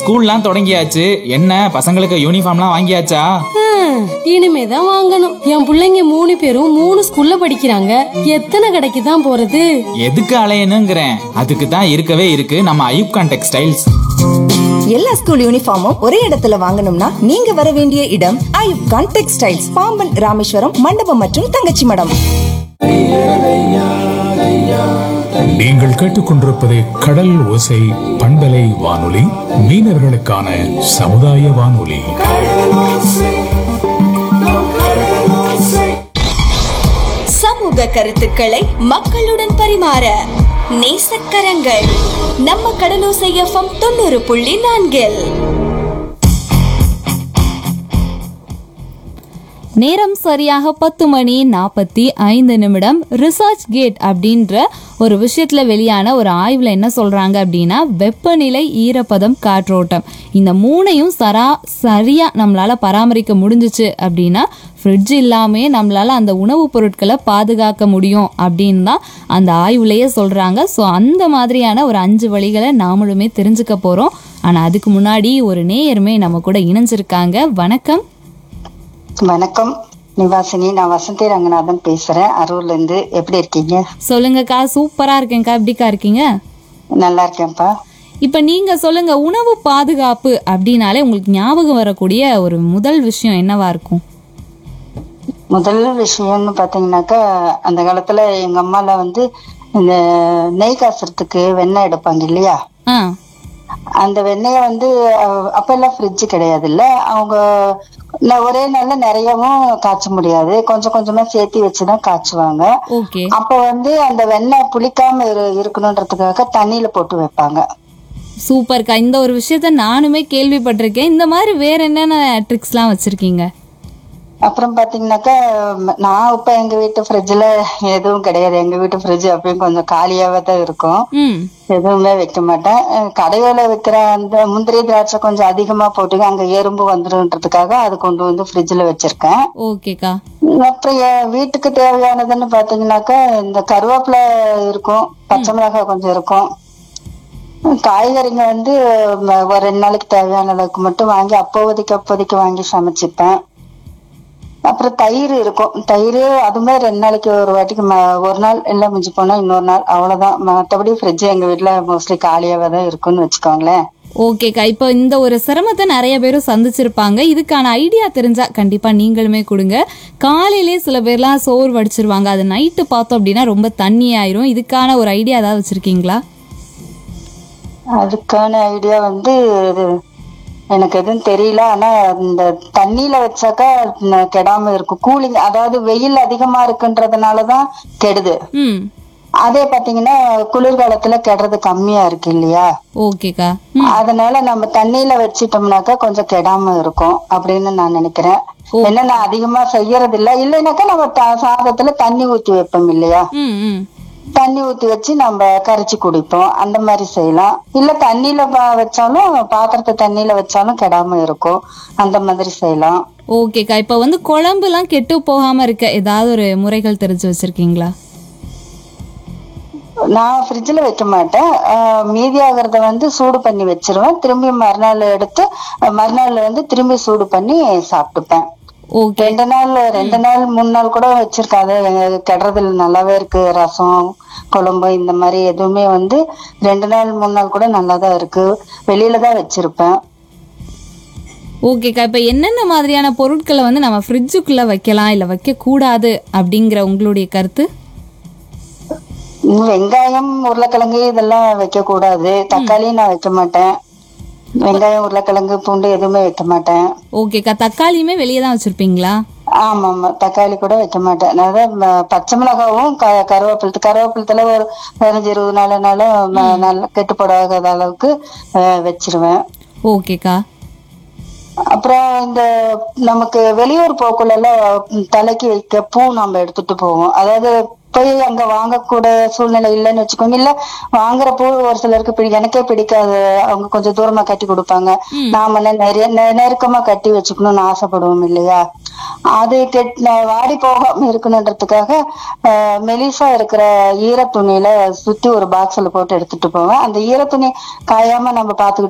ஸ்கூல்லாம் தொடங்கியாச்சு. என்ன பசங்களுக்கு யூனிஃபார்ம்லாம் வாங்கியாச்சா? இனிமேதான் வாங்கணும். என் பிள்ளைங்க 3 பேரும் 3 ஸ்கூல்ல படிக்கிறாங்க. எத்தனை கடைக்கு தான் போறது? எதுக்கு அலையணுங்கிறேன். அதுக்கு தான் இருக்கவே இருக்கு நம்ம ஐயூப் கான் டெக்ஸ்டைல்ஸ். எல்லா ஸ்கூல் யூனிஃபார்மும் ஒரே இடத்துல வாங்கணும்னா நீங்க வர வேண்டிய இடம் ஐயூப் கான் டெக்ஸ்டைல்ஸ், பாம்பன், ராமேஸ்வரம், மண்டபம் மற்றும் தங்கச்சி மடம். நீங்கள் கேட்டுக்கொண்டிருப்பது கடல் ஓசை பண்பலை வானொலி, மீனவர்களுக்கான சமுதாய வானொலி. சமூக கருத்துக்களை மக்களுடன் பரிமாற நேசக்கரங்கள் நம்ம கடலோசை FM 90.4. நேரம் சரியாக 10:45. ரிசர்ச் கேட் அப்படின்ற ஒரு விஷயத்துல வெளியான ஒரு ஆய்வுல என்ன சொல்றாங்க அப்படின்னா, வெப்பநிலை, ஈரப்பதம், காற்றோட்டம், இந்த மூணையும் சரியா நம்மளால பராமரிக்க முடிஞ்சிச்சு அப்படின்னா ஃப்ரிட்ஜ் இல்லாமே நம்மளால அந்த உணவுப் பொருட்களை பாதுகாக்க முடியும் அப்படின்னு தான் அந்த ஆய்வுலேயே சொல்றாங்க. ஸோ அந்த மாதிரியான ஒரு 5 வழிகளை நாமளுமே தெரிஞ்சுக்க போறோம். ஆனா அதுக்கு முன்னாடி ஒரு நேயருமே நம்ம கூட இணைஞ்சிருக்காங்க. வணக்கம். வணக்கம் நிவாசினி, நான் வசந்தி ரங்கநாதன் பேசுறேன், அரூர்ல இருந்து. எப்படி இருக்கீங்க? சொல்லுங்கக்கா. சூப்பரா இருக்கேன்க்கா. எப்படிக்கா இருக்கீங்க? நல்லா இருக்கேன்ப்பா. இப்ப நீங்க சொல்லுங்க, உணவு பாதுகாப்பு அப்படின்னாலே உங்களுக்கு ஞாபகம் வரக்கூடிய ஒரு முதல் விஷயம் என்னவா இருக்கும்? முதல் விஷயம்னு பாத்தீங்கன்னாக்கா, அந்த காலத்துல எங்க அம்மால இந்த நெய் காசுறதுக்கு வெண்ணெய் எடுப்பாங்க இல்லையா, அந்த வெண்ணெய அப்ப எல்லாம் ஃப்ரிட்ஜ் கிடையாது இல்ல, அவங்க ஒரே நாள்ல நிறையவும் காய்ச்ச முடியாது, கொஞ்சம் கொஞ்சமா சேர்த்து வச்சுதான் காய்ச்சுவாங்க. அப்ப அந்த வெண்ணெய் புளிக்காம இருக்கணும்ன்றதுக்காக தண்ணியில போட்டு வைப்பாங்க. சூப்பர்க்கா. இந்த ஒரு விஷயத்த நானுமே கேள்விப்பட்டிருக்கேன். இந்த மாதிரி வேற என்னென்ன ட்ரிக்ஸ் எல்லாம் வச்சிருக்கீங்க? அப்புறம் பாத்தீங்கன்னாக்கா, நான் இப்ப எங்க வீட்டு ஃப்ரிட்ஜ்ல எதுவும் கிடையாது. எங்க வீட்டு ஃப்ரிட்ஜ் அப்பயும் கொஞ்சம் காலியாவே தான் இருக்கும், எதுவுமே வைக்க மாட்டேன். கடையில வைக்கிற அந்த முந்திரி திராட்சை கொஞ்சம் அதிகமா போட்டு அங்க எறும்பு வந்துருன்றதுக்காக அது கொண்டு ஃப்ரிட்ஜ்ல வச்சிருக்கேன். ஓகேக்கா. அப்புறம் என் வீட்டுக்கு தேவையானதுன்னு பாத்தீங்கன்னாக்கா, இந்த கருவேப்பிலை இருக்கும், பச்சை மிளகாய் கொஞ்சம் இருக்கும், காய்கறிங்க ஒரு 2 நாளைக்கு தேவையான அளவுக்கு மட்டும் வாங்கி அப்போதைக்கு வாங்கி சமைச்சுப்பேன். அப்புறம் தயிர் இருக்கும், தயிர் அதுமே 2 நாளைக்கு ஒரு வாட்டிக்கு, ஒரு நாள் எல்லாம் மிஞ்சி போனா இன்னொரு நாள், அவ்வளவுதான். மற்றபடி ஃப்ரிட்ஜ் எங்க வீட்டுல மோஸ்ட்லி காலியாவே தான் இருக்குன்னு வச்சுக்கோங்களேன். ஓகேக்கா. இப்போ இந்த ஒரு சிரமத்தை நிறைய பேரும் சந்திச்சிருப்பாங்க. இதுக்கான ஐடியா தெரிஞ்சா கண்டிப்பா நீங்களுமே கொடுங்க. காலையிலே சில பேர்லாம் சோறு வடிச்சிருவாங்க, அது நைட்டு பார்த்தோம் அப்படின்னா ரொம்ப தண்ணி ஆயிரும். இதுக்கான ஒரு ஐடியா ஏதாவது வச்சிருக்கீங்களா? அதுக்கான ஐடியா எனக்கு எதுவும் தெரியல. ஆனா இந்த தண்ணியில வச்சாக்கா கெடாம இருக்கும். கூலிங், அதாவது வெயில் அதிகமா இருக்குன்றதுனாலதான் கெடுது. அதே பாத்தீங்கன்னா குளிர்காலத்துல கெடுறது கம்மியா இருக்கு இல்லையா. ஓகேக்கா. அதனால நம்ம தண்ணியில வச்சிட்டோம்னாக்கா கொஞ்சம் கெடாம இருக்கும் அப்படின்னு நான் நினைக்கிறேன். என்ன, நான் அதிகமா செய்யறது இல்லைனாக்கா நம்ம சாதத்துல தண்ணி ஊத்தி வைப்போம் இல்லையா, தண்ணி ஊத்தி வச்சு நம்ம கரைச்சி குடிப்போம், அந்த மாதிரி செய்யலாம். இல்ல தண்ணியில வச்சாலும், பாத்திரத்தை தண்ணியில வச்சாலும் கெடாம இருக்கும், அந்த மாதிரி செய்யலாம். ஓகேக்கா. இப்ப குழம்பு எல்லாம் கெட்டு போகாம இருக்க ஏதாவது ஒரு முறைகள் தெரிஞ்சு வச்சிருக்கீங்களா? நான் ஃப்ரிட்ஜ்ல வைக்க மாட்டேன். மீதி ஆகிறத சூடு பண்ணி வச்சிருவேன். திரும்பி மறுநாள் எடுத்து மறுநாள் திரும்பி சூடு பண்ணி சாப்பிட்டுப்பேன். 2 நாள் 3 நாள் கூட வச்சிருக்காது, கெடுறதுல நல்லாவே இருக்கு. ரசம், குழம்பு இந்த மாதிரி எதுவுமே 2 நாள் 3 நாள் கூட நல்லாதான் இருக்கு. வெளியில தான் வச்சிருப்பேன். ஓகேக்கா. இப்ப என்னென்ன மாதிரியான பொருட்களை நம்ம ஃப்ரிட்ஜுக்குள்ள வைக்கலாம் இல்ல வைக்க கூடாது அப்படிங்கிற உங்களுடைய கருத்து? வெங்காயம், உருளைக்கிழங்கு இதெல்லாம் வைக்க கூடாது. தக்காளி நான் வைக்க மாட்டேன். வெங்காயம், உருளைக்கிழங்கு, பூண்டு எதுவுமே வைக்க மாட்டேன். ஓகேக்கா. தக்காளியுமே வெளியே தான் வச்சிருப்பீங்களா? ஆமா ஆமா, தக்காளி கூட வைக்க மாட்டேன். அதான் பச்சை மிளகாவும் கருவேப்பிலத்துல ஒரு 15-20 நாளும் நல்லா கெட்டு போடாத அளவுக்கு வச்சிருவேன். ஓகேக்கா. அப்புறம் இந்த நமக்கு வெளியூர் போக்குள்ள தலைக்கு வைக்க பூ நம்ம எடுத்துட்டு போவோம். அதாவது போய் அங்க வாங்கக்கூட சூழ்நிலை இல்லைன்னு வச்சுக்கோங்க. இல்ல வாங்குற பூ ஒரு சிலருக்கு எனக்கே பிடிக்காது, அவங்க கொஞ்சம் தூரமா கட்டி கொடுப்பாங்க. நாம நிறைய நெருக்கமா கட்டி வச்சுக்கணும்னு ஆசைப்படுவோம் இல்லையா. அது வாடி போகாம இருக்கணுன்றதுக்காக மெலிசா இருக்கிற ஈர துணியில சுத்தி ஒரு பாக்ஸ்ல போட்டு எடுத்துட்டு போவேன். அந்த ஈர துணி காயாம நம்ம பாத்துக்கிட்டு